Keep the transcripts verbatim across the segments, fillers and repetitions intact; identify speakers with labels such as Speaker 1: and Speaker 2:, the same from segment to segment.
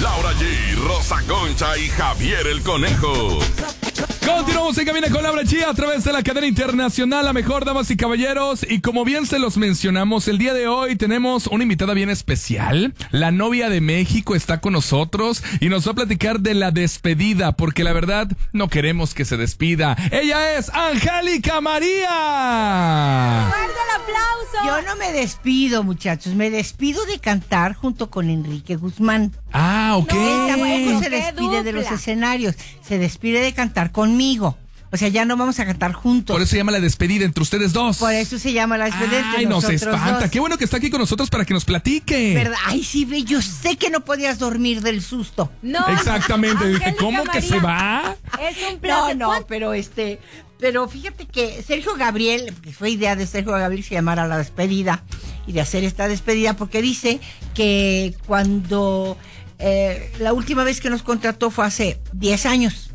Speaker 1: Laura G, Rosa Concha y Javier el Conejo.
Speaker 2: Continuamos en Cabina con Laura G a través de la cadena internacional, la mejor, damas y caballeros. Y como bien se los mencionamos, el día de hoy tenemos una invitada bien especial. La novia de México está con nosotros y nos va a platicar de la despedida, porque la verdad no queremos que se despida. Ella es Angélica María.
Speaker 3: ¡Fuerte el aplauso!
Speaker 4: Yo no me despido, muchachos. Me despido de cantar junto con Enrique Guzmán.
Speaker 2: Ah, ok.
Speaker 4: Él tampoco se
Speaker 3: qué
Speaker 4: despide de los
Speaker 3: dupla.
Speaker 4: escenarios. Se despide de cantar conmigo. O sea, ya no vamos a cantar juntos.
Speaker 2: Por eso se llama la despedida entre ustedes dos.
Speaker 4: Por eso se llama la despedida entre
Speaker 2: Ay, nos
Speaker 4: nosotros
Speaker 2: espanta.
Speaker 4: dos.
Speaker 2: Qué bueno que está aquí con nosotros para que nos platique.
Speaker 4: ¿Verdad? Ay, sí, ve, yo sé que no podías dormir del susto.
Speaker 3: No.
Speaker 2: Exactamente. Dije,
Speaker 3: Angélica
Speaker 2: ¿cómo que
Speaker 3: María,
Speaker 2: se va?
Speaker 3: Es un
Speaker 4: No,
Speaker 3: placer.
Speaker 4: no,
Speaker 3: ¿Cuánto-
Speaker 4: pero este, pero fíjate que Sergio Gabriel, porque fue idea de Sergio Gabriel se llamara La Despedida y de hacer esta despedida, porque dice que cuando eh, la última vez que nos contrató fue hace diez años.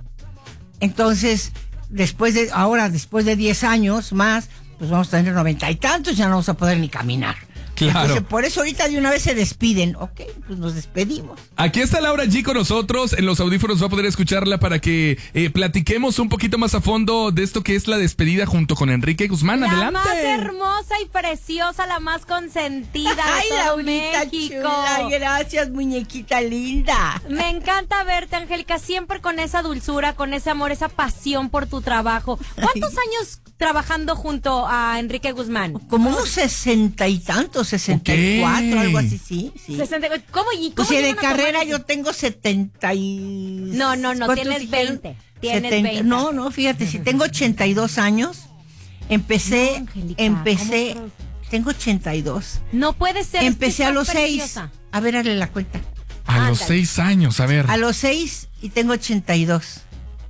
Speaker 4: Entonces, después de, ahora después de diez años más, pues vamos a tener noventa y tantos, ya no vamos a poder ni caminar.
Speaker 2: Claro.
Speaker 4: Entonces, por eso ahorita de una vez se despiden. Ok, pues nos despedimos.
Speaker 2: Aquí está Laura G con nosotros. En los audífonos va a poder escucharla para que eh, platiquemos un poquito más a fondo de esto que es la despedida junto con Enrique Guzmán.
Speaker 3: La
Speaker 2: Adelante.
Speaker 3: más hermosa y preciosa, la más consentida de
Speaker 4: Ay,
Speaker 3: todo
Speaker 4: Laurita
Speaker 3: México.
Speaker 4: chula, gracias, muñequita linda.
Speaker 3: Me encanta verte, Angélica, siempre con esa dulzura, con ese amor, esa pasión por tu trabajo. ¿Cuántos años trabajando junto a Enrique Guzmán?
Speaker 4: Como unos sesenta y tantos, sesenta y cuatro,
Speaker 2: Ok.
Speaker 4: algo así, sí. sí.
Speaker 3: sesenta ¿Cómo, y cómo
Speaker 4: Pues si de
Speaker 3: llegan a tomar
Speaker 4: carrera
Speaker 3: ese-
Speaker 4: yo tengo setenta y...
Speaker 3: No, no, no,
Speaker 4: ¿cuántos
Speaker 3: tienes
Speaker 4: dijeron?
Speaker 3: veinte, tienes
Speaker 4: setenta
Speaker 3: veinte.
Speaker 4: No, no, fíjate, si tengo ochenta y dos años, empecé,
Speaker 3: No, Angélica,
Speaker 4: empecé,
Speaker 3: ¿cómo
Speaker 4: tengo ochenta y dos.
Speaker 3: No puede ser.
Speaker 4: Empecé a
Speaker 3: estás
Speaker 4: los seis.
Speaker 3: preciosa.
Speaker 4: A ver, hazle la cuenta.
Speaker 2: A los
Speaker 3: Ándale.
Speaker 2: seis años, a ver.
Speaker 4: A los seis y tengo ochenta y dos.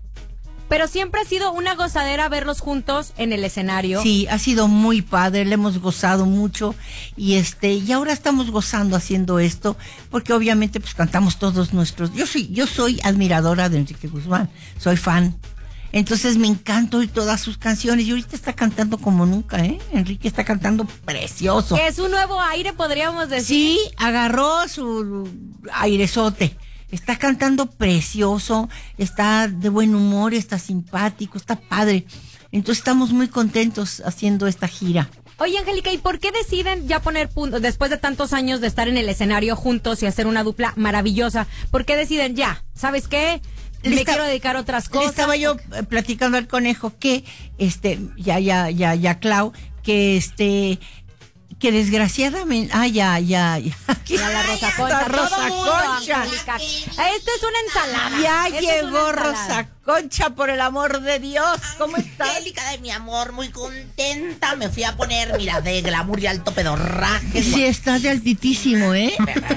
Speaker 3: Pero siempre ha sido una gozadera verlos juntos en el escenario.
Speaker 4: Sí, ha sido muy padre, le hemos gozado mucho y este y ahora estamos gozando haciendo esto porque obviamente pues cantamos todos nuestros. Yo soy yo soy admiradora de Enrique Guzmán, soy fan. Entonces me encanta oír todas sus canciones y ahorita está cantando como nunca, ¿eh? Enrique está cantando precioso.
Speaker 3: Que es un nuevo aire, podríamos decir.
Speaker 4: Sí, agarró su airezote. Está cantando precioso, está de buen humor, está simpático, está padre. Entonces estamos muy contentos haciendo esta gira.
Speaker 3: Oye, Angélica, ¿y por qué deciden ya poner punto, después de tantos años de estar en el escenario juntos y hacer una dupla maravillosa, por qué deciden ya? ¿Sabes qué?
Speaker 4: Le
Speaker 3: Me
Speaker 4: está-
Speaker 3: quiero dedicar a otras
Speaker 4: Le
Speaker 3: cosas.
Speaker 4: estaba yo eh, platicando al conejo que, este, ya, ya, ya, ya, Clau, que este, que desgraciadamente, ah, ya, ya, ya.
Speaker 3: Mira la Rosa Concha,
Speaker 4: La Rosa
Speaker 3: todo mundo,
Speaker 4: Concha.
Speaker 3: Angélica. Esto es una ensalada.
Speaker 4: Ya
Speaker 3: Esto es una
Speaker 4: llegó
Speaker 3: ensalada.
Speaker 4: Rosa Concha, por el amor de Dios. ¿Cómo estás?
Speaker 5: Angélica de mi amor, muy contenta. Me fui a poner, mira, de glamour y alto pedorraje.
Speaker 4: Sí, estás de altitísimo, ¿eh?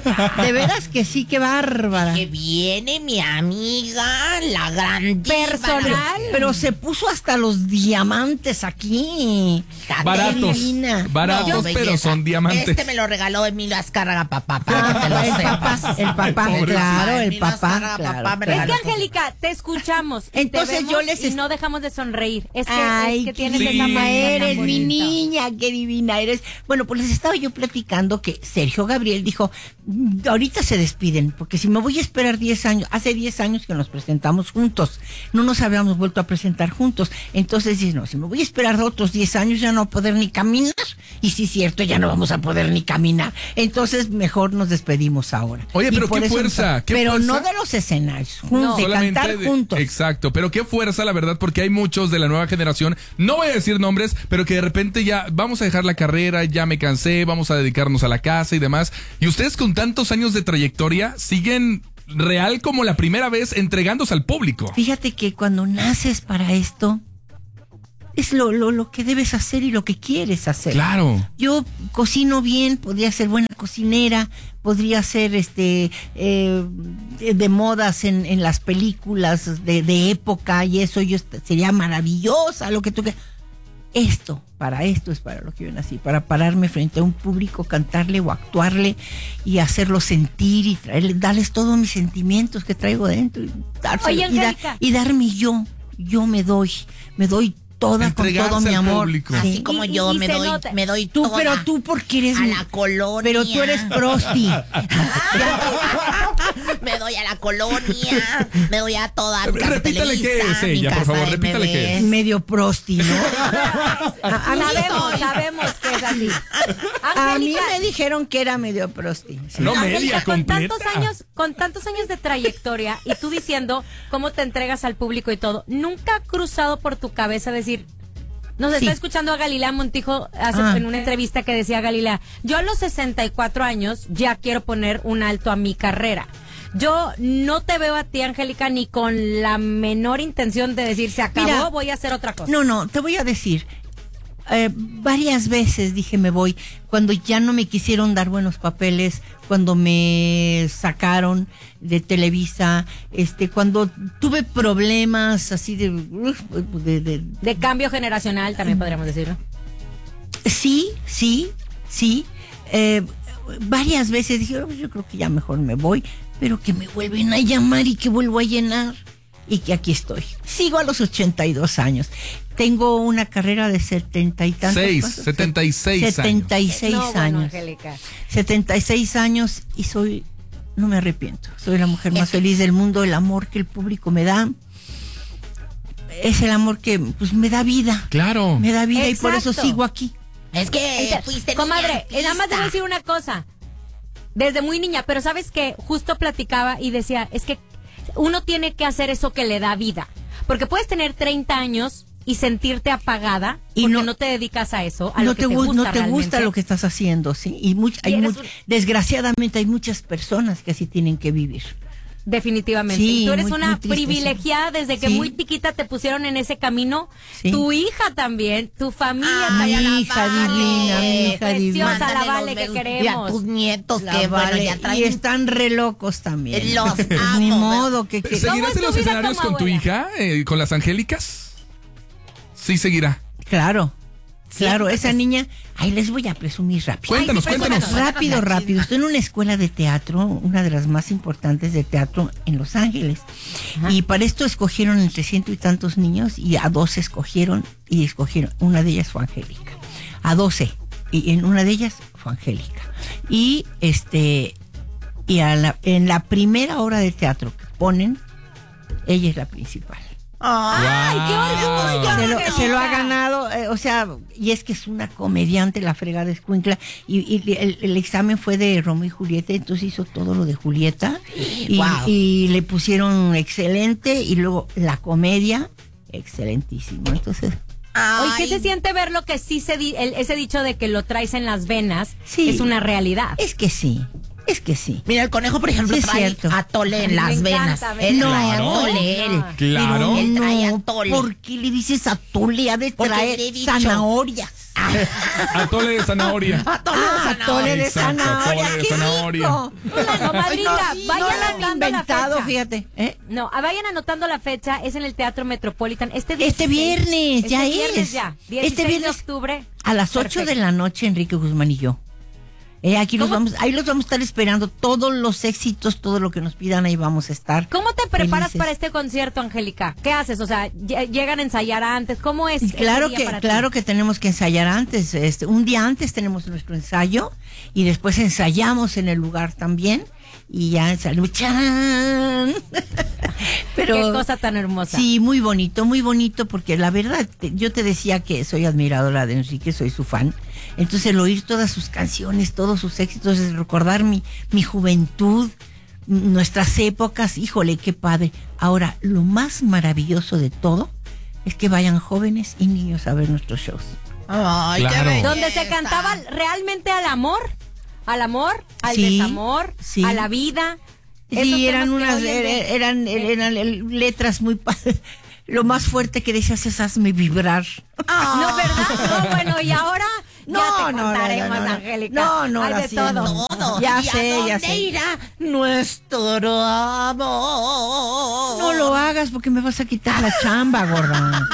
Speaker 4: De veras que sí, qué bárbara.
Speaker 5: Que viene mi amiga, la gran diva,
Speaker 3: Personal.
Speaker 5: la-
Speaker 4: Pero se puso hasta los diamantes aquí.
Speaker 2: Baratos.
Speaker 4: Divina.
Speaker 2: Baratos,
Speaker 5: No,
Speaker 2: pero
Speaker 5: belleza.
Speaker 2: son diamantes.
Speaker 5: Este me lo regaló Emilio Azcárraga, papá, para que te lo
Speaker 4: Ah, el
Speaker 5: sepas.
Speaker 4: papá, el papá,
Speaker 2: Pobrecito.
Speaker 4: claro, el
Speaker 5: Emilio
Speaker 4: papá,
Speaker 5: Azcárraga,
Speaker 4: claro,
Speaker 5: papá, me
Speaker 4: claro.
Speaker 3: Es que,
Speaker 5: regaló.
Speaker 3: Angélica, te escuchamos. y
Speaker 4: Entonces
Speaker 3: te vemos
Speaker 4: yo les
Speaker 3: Y
Speaker 4: est-
Speaker 3: no dejamos de sonreír. Es que,
Speaker 4: Ay,
Speaker 3: es que
Speaker 4: qué
Speaker 3: tienes
Speaker 2: sí.
Speaker 3: esa
Speaker 4: divina
Speaker 3: manera tan
Speaker 4: eres, mi
Speaker 3: bonita.
Speaker 4: niña, qué divina eres. Bueno, pues les estaba yo platicando que Sergio Gabriel dijo, "Mm, ahorita se despiden, porque si me voy a esperar diez años, hace diez años que nos presentamos juntos, no nos habíamos vuelto a presentar juntos, entonces dice, no, si me voy a esperar otros diez años ya no voy a poder ni caminar, y sí es cierto, ya no vamos a poder ni caminar, entonces mejor nos despedimos ahora.
Speaker 2: Oye,
Speaker 4: Y
Speaker 2: pero
Speaker 4: por
Speaker 2: qué
Speaker 4: eso
Speaker 2: fuerza,
Speaker 4: nos-
Speaker 2: qué
Speaker 4: pero
Speaker 2: fuerza.
Speaker 4: no de los escenarios,
Speaker 3: No.
Speaker 4: juntos, de
Speaker 2: Solamente
Speaker 4: cantar
Speaker 2: de-
Speaker 4: juntos.
Speaker 2: Exacto, pero qué fuerza, la verdad, porque hay muchos de la nueva generación, no voy a decir nombres, pero que de repente ya vamos a dejar la carrera, ya me cansé, vamos a dedicarnos a la casa y demás. Y ustedes con tantos años de trayectoria siguen real como la primera vez entregándose al público.
Speaker 4: Fíjate que cuando naces para esto, es lo, lo, lo que debes hacer y lo que quieres hacer.
Speaker 2: Claro.
Speaker 4: Yo cocino bien, podría ser buena cocinera, podría ser este eh, de, de modas en, en las películas de, de época y eso yo est- sería maravillosa, lo que tú que esto, para esto es para lo que yo nací, para pararme frente a un público, cantarle o actuarle y hacerlo sentir y traerle, darles todos mis sentimientos que traigo dentro y, dárselo,
Speaker 3: Oye,
Speaker 4: y, da-
Speaker 3: Angélica.
Speaker 4: y darme yo, yo me doy, me doy toda con
Speaker 2: Entregarse
Speaker 4: todo mi
Speaker 2: al
Speaker 4: amor.
Speaker 2: público.
Speaker 5: Así
Speaker 4: Sí.
Speaker 5: como
Speaker 3: Y-
Speaker 5: yo
Speaker 3: y
Speaker 5: me
Speaker 3: se
Speaker 5: doy,
Speaker 3: nota.
Speaker 5: me doy
Speaker 4: Tú,
Speaker 5: toda
Speaker 4: pero tú porque eres
Speaker 5: a la colonia.
Speaker 4: pero tú eres prosti.
Speaker 5: Me doy voy a la colonia, me voy a toda mi casa
Speaker 2: Repítale qué
Speaker 5: Televisa,
Speaker 2: es ella,
Speaker 5: mi
Speaker 2: por
Speaker 5: casa
Speaker 2: favor,
Speaker 5: de
Speaker 2: repítale
Speaker 5: M
Speaker 2: qué
Speaker 5: D.
Speaker 2: es.
Speaker 4: Medio prosti, ¿no? A, a mí,
Speaker 3: Sabemos, sabemos que es así.
Speaker 4: a mí
Speaker 3: Angélica,
Speaker 4: me dijeron que era medio prosti. Sí.
Speaker 2: No,
Speaker 3: Angélica,
Speaker 2: media
Speaker 3: con
Speaker 2: completa.
Speaker 3: tantos años, con tantos años de trayectoria y tú diciendo cómo te entregas al público y todo, ¿nunca ha cruzado por tu cabeza decir, nos
Speaker 4: Sí.
Speaker 3: está escuchando a Galilea Montijo hace,
Speaker 4: Ah.
Speaker 3: en una entrevista que decía Galilea, yo a los sesenta y cuatro años ya quiero poner un alto a mi carrera? Yo no te veo a ti, Angélica, ni con la menor intención de decir, se acabó,
Speaker 4: Mira,
Speaker 3: voy a hacer otra cosa.
Speaker 4: No, no, te voy a decir. Eh, varias veces dije me voy, cuando ya no me quisieron dar buenos papeles, cuando me sacaron de Televisa, este, cuando tuve problemas así de, de, de-
Speaker 3: De cambio generacional, también podríamos decirlo.
Speaker 4: sí, sí, sí, eh, varias veces dije, "Oh, yo creo que ya mejor me voy", pero que me vuelven a llamar y que vuelvo a llenar y que aquí estoy. Sigo a los ochenta y dos años. Tengo una carrera de setenta y tantos.
Speaker 2: Seis,
Speaker 4: ¿cuántos?
Speaker 2: setenta y seis años.
Speaker 4: setenta y seis
Speaker 3: no, bueno,
Speaker 4: años.
Speaker 3: Angélica.
Speaker 4: setenta y seis años y soy, no me arrepiento. Soy la mujer más feliz del mundo. El amor que el público me da es el amor que pues me da vida.
Speaker 2: Claro.
Speaker 4: Me da vida y por eso
Speaker 3: Exacto.
Speaker 4: sigo aquí.
Speaker 5: Es que
Speaker 3: Ente-
Speaker 5: fuiste
Speaker 3: Comadre,
Speaker 5: niña
Speaker 3: eh, nada más te voy a decir
Speaker 5: artista.
Speaker 3: una cosa. Desde muy niña, pero sabes que justo platicaba y decía, es que uno tiene que hacer eso que le da vida. Porque puedes tener treinta años y sentirte apagada
Speaker 4: Y
Speaker 3: porque
Speaker 4: no-
Speaker 3: no, te dedicas a eso, a
Speaker 4: No
Speaker 3: lo que
Speaker 4: te,
Speaker 3: te
Speaker 4: gu-
Speaker 3: gusta
Speaker 4: no te gusta
Speaker 3: realmente.
Speaker 4: lo que estás haciendo, ¿sí? Y, much- hay
Speaker 3: Y eres
Speaker 4: much-
Speaker 3: un-
Speaker 4: desgraciadamente hay muchas personas que así tienen que vivir.
Speaker 3: Definitivamente.
Speaker 4: Sí,
Speaker 3: Y tú eres
Speaker 4: muy-
Speaker 3: una
Speaker 4: muy triste,
Speaker 3: privilegiada desde que
Speaker 4: Sí.
Speaker 3: muy chiquita te pusieron en ese camino.
Speaker 4: Sí.
Speaker 3: Tu hija también, tu familia.
Speaker 5: Ay,
Speaker 3: también.
Speaker 5: a la
Speaker 4: hija
Speaker 5: Vale.
Speaker 4: divina, mi hija
Speaker 3: Preciosa
Speaker 4: divina.
Speaker 3: la
Speaker 5: Mándale
Speaker 3: Vale
Speaker 5: los
Speaker 3: que
Speaker 5: besos.
Speaker 3: queremos.
Speaker 5: Y a tus nietos
Speaker 4: La
Speaker 5: que bueno,
Speaker 4: Vale,
Speaker 5: ya traen
Speaker 4: y están re locos también.
Speaker 5: Los
Speaker 4: Pues
Speaker 5: amo,
Speaker 4: ni
Speaker 5: pero-
Speaker 4: modo que, que-
Speaker 3: ¿Cómo
Speaker 2: ¿Seguirás
Speaker 3: es
Speaker 2: en
Speaker 3: tu
Speaker 2: los
Speaker 3: vida
Speaker 2: escenarios
Speaker 3: como
Speaker 2: con tu
Speaker 3: abuela?
Speaker 2: hija, eh, con las Angélicas? Sí, seguirá.
Speaker 4: Claro, claro, esa niña, ahí les voy a presumir rápido.
Speaker 2: Cuéntanos,
Speaker 3: Ay, sí,
Speaker 2: cuéntanos.
Speaker 3: cuéntanos.
Speaker 4: Rápido, rápido. Estoy en una escuela de teatro, una de las más importantes de teatro en Los Ángeles. Y para esto escogieron entre ciento y tantos niños y a doce escogieron y escogieron. Una de ellas fue Angélica. A doce. Y en una de ellas fue Angélica. Y este, y a la- en la primera obra de teatro que ponen, ella es la principal.
Speaker 3: ¡Ay, qué orgullo!
Speaker 4: Se lo,
Speaker 3: Angélica!
Speaker 4: se lo ha ganado, eh, o sea, y es que es una comediante, la fregada escuincla, y, y el, el examen fue de Romeo y Julieta, entonces hizo todo lo de Julieta, y,
Speaker 5: Wow.
Speaker 4: y le pusieron excelente, y luego la comedia, excelentísimo, entonces,
Speaker 3: Oye, ¿qué
Speaker 5: Ay,
Speaker 3: se siente ver lo que sí se di el- ese dicho de que lo traes en las venas?
Speaker 4: Sí.
Speaker 3: Es una realidad.
Speaker 4: es que sí, es que sí.
Speaker 5: Mira, el conejo, por ejemplo,
Speaker 4: Sí, es
Speaker 5: trae
Speaker 4: cierto.
Speaker 5: atole
Speaker 3: Ay,
Speaker 5: en
Speaker 3: me
Speaker 5: las
Speaker 3: encanta,
Speaker 5: venas.
Speaker 3: me
Speaker 5: Él
Speaker 3: encanta.
Speaker 5: trae
Speaker 2: Claro.
Speaker 5: atole, él.
Speaker 2: Claro.
Speaker 5: Él trae
Speaker 4: No,
Speaker 5: atole.
Speaker 4: ¿por qué le dices atole? Ha de
Speaker 5: Porque
Speaker 4: traer
Speaker 5: le he dicho.
Speaker 4: zanahorias.
Speaker 2: Atole de zanahoria.
Speaker 5: Atole de
Speaker 4: Ah,
Speaker 5: zanahoria.
Speaker 4: atole de
Speaker 2: Exacto,
Speaker 4: zanahoria,
Speaker 2: atole de
Speaker 4: qué
Speaker 2: zanahoria.
Speaker 4: rico.
Speaker 3: Comadrita,
Speaker 4: Sí,
Speaker 3: vayan
Speaker 4: no lo han
Speaker 3: anotando la
Speaker 4: inventado,
Speaker 3: fecha.
Speaker 4: fíjate, ¿eh?
Speaker 3: No, ah, vayan anotando la fecha, es en el Teatro Metropolitan. Este,
Speaker 4: Este
Speaker 3: dieciséis,
Speaker 4: viernes,
Speaker 3: este
Speaker 4: ya
Speaker 3: viernes
Speaker 4: es.
Speaker 3: ya,
Speaker 4: Este
Speaker 3: dieciséis de
Speaker 4: viernes
Speaker 3: octubre.
Speaker 4: a las ocho de
Speaker 3: Perfecto.
Speaker 4: la noche, Enrique Guzmán y yo. Eh, aquí los
Speaker 3: ¿Cómo?
Speaker 4: vamos, ahí los vamos a estar esperando, todos los éxitos, todo lo que nos pidan, ahí vamos a estar.
Speaker 3: ¿Cómo te preparas
Speaker 4: felices.
Speaker 3: para este concierto, Angélica? ¿Qué haces? O sea, lle- llegan a ensayar antes. ¿Cómo es?
Speaker 4: Y
Speaker 3: ese
Speaker 4: claro
Speaker 3: día
Speaker 4: que,
Speaker 3: para ti?
Speaker 4: claro que tenemos que ensayar antes, este, un día antes tenemos nuestro ensayo y después ensayamos en el lugar también y ya salimos, ¡chan! Pero
Speaker 3: Qué cosa tan hermosa.
Speaker 4: sí, muy bonito, muy bonito, porque la verdad, te- yo te decía que soy admiradora de Enrique, soy su fan. Entonces, el oír todas sus canciones, todos sus éxitos, es recordar mi, mi juventud, m- nuestras épocas, híjole, qué padre. Ahora, lo más maravilloso de todo es que vayan jóvenes y niños a ver nuestros shows.
Speaker 5: Ay,
Speaker 2: Claro.
Speaker 5: qué belleza.
Speaker 3: Donde se cantaba realmente al amor, al amor, al
Speaker 4: Sí,
Speaker 3: desamor,
Speaker 4: sí.
Speaker 3: a la vida. Esos
Speaker 4: Sí,
Speaker 3: temas
Speaker 4: eran
Speaker 3: que
Speaker 4: unas,
Speaker 3: hoy en día-
Speaker 4: eran, eran, eran letras muy pa- lo más fuerte que decías es hazme vibrar.
Speaker 3: No, ¿verdad? No, bueno, y ahora
Speaker 4: No,
Speaker 3: ya te
Speaker 4: no, no,
Speaker 3: contaremos,
Speaker 4: no, no, no.
Speaker 3: Angélica.
Speaker 4: No, no,
Speaker 3: Hay
Speaker 4: ahora
Speaker 3: de
Speaker 4: sí,
Speaker 3: todo.
Speaker 4: no.
Speaker 5: Todo.
Speaker 4: Ya
Speaker 5: ¿Y a
Speaker 4: sé, ya
Speaker 5: dónde
Speaker 4: sé.
Speaker 5: irá nuestro amor?
Speaker 4: No lo hagas porque me vas a quitar la chamba, gorda.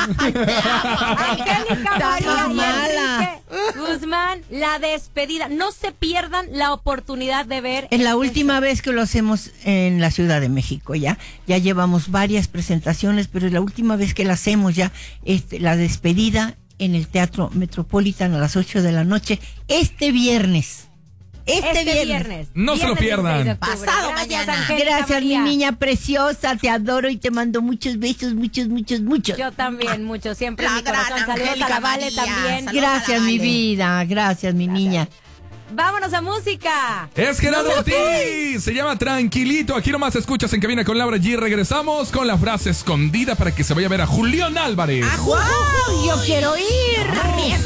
Speaker 3: Angélica
Speaker 4: Está
Speaker 3: María y
Speaker 4: mala.
Speaker 3: Enrique Guzmán, la despedida. No se pierdan la oportunidad de ver.
Speaker 4: Es la última vez que lo hacemos en la Ciudad de México, ya. Ya llevamos varias presentaciones, pero es la última vez que la hacemos ya, este, la despedida en el Teatro Metropolitan a las ocho de la noche, este viernes. Este,
Speaker 3: este
Speaker 4: viernes.
Speaker 3: viernes.
Speaker 2: No se lo
Speaker 3: Viernes
Speaker 2: pierdan.
Speaker 3: dieciséis de octubre.
Speaker 5: Pasado
Speaker 3: Gracias,
Speaker 5: mañana.
Speaker 3: Angélica
Speaker 4: Gracias, mi
Speaker 3: María.
Speaker 4: niña preciosa. Te adoro y te mando muchos besos, muchos, muchos, muchos.
Speaker 3: Yo también, mucho, siempre
Speaker 5: La
Speaker 3: en mi corazón.
Speaker 5: gran
Speaker 3: Saludos a
Speaker 5: Angélica
Speaker 3: la Vale
Speaker 5: María.
Speaker 3: también.
Speaker 5: Saludos.
Speaker 4: Gracias, mi
Speaker 5: Vale.
Speaker 4: vida. Gracias, mi niña.
Speaker 3: Vámonos a música.
Speaker 2: Es Gerardo
Speaker 3: No sé
Speaker 2: Ortiz. Se llama Tranquilito. Aquí nomás escuchas en Cabina con Laura G. Regresamos con la frase escondida para que se vaya a ver a Julián Álvarez.
Speaker 5: ¡Ajú!
Speaker 4: ¡Wow! Yo quiero ir.
Speaker 5: Arriba.